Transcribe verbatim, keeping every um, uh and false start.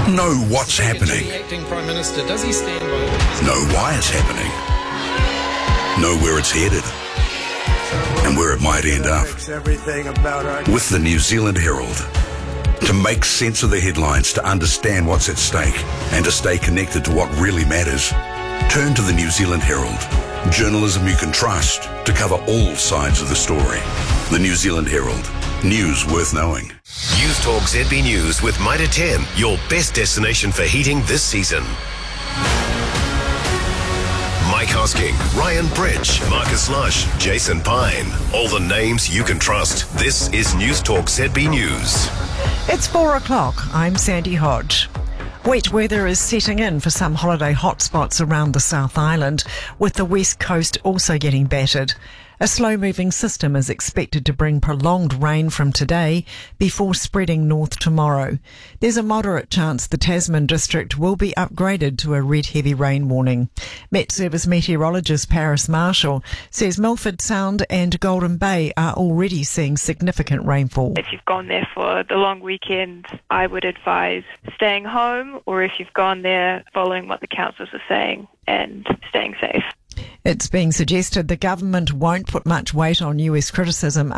Know what's happening. The acting Prime Minister, does he stand by? Know why it's happening. Know where it's headed and where it might end up. With the New Zealand Herald. To make sense of the headlines, to understand what's at stake, and to stay connected to what really matters, turn to the New Zealand Herald. Journalism you can trust to cover all sides of the story. The New Zealand Herald. News worth knowing. News Talk Z B News with Mitre ten, your best destination for heating this season. Mike Hosking, Ryan Bridge, Marcus Lush, Jason Pine. All the names you can trust. This is News Talk Z B News. It's four o'clock. I'm Sandy Hodge. Wet weather is setting in for some holiday hotspots around the South Island, with the west coast also getting battered. A slow-moving system is expected to bring prolonged rain from today before spreading north tomorrow. There's a moderate chance the Tasman district will be upgraded to a red heavy rain warning. Met Service meteorologist Paris Marshall says Milford Sound and Golden Bay are already seeing significant rainfall. If you've gone there for the long weekend, I would advise staying home, or if you've gone there, following what the councils are saying and staying safe. It's being suggested the government won't put much weight on U S criticism